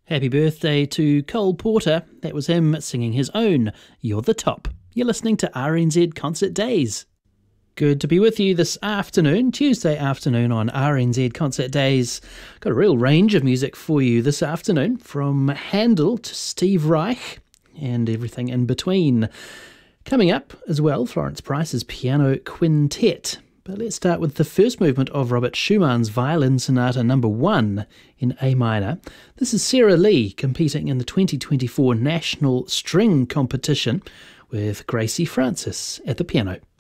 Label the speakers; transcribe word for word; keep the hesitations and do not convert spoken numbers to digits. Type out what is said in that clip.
Speaker 1: Happy birthday to Cole Porter. That was him singing his own You're the Top. You're listening to R N Z Concert Days. Good to be with you this afternoon, Tuesday afternoon on R N Z Concert Days. Got a real range of music for you this afternoon, from Handel to Steve Reich and everything in between. Coming up as well, Florence Price's Piano Quintet. But let's start with the first movement of Robert Schumann's Violin Sonata number one in A minor. This is Sarah Lee competing in the twenty twenty-four National String Competition with Gracie Francis at the piano.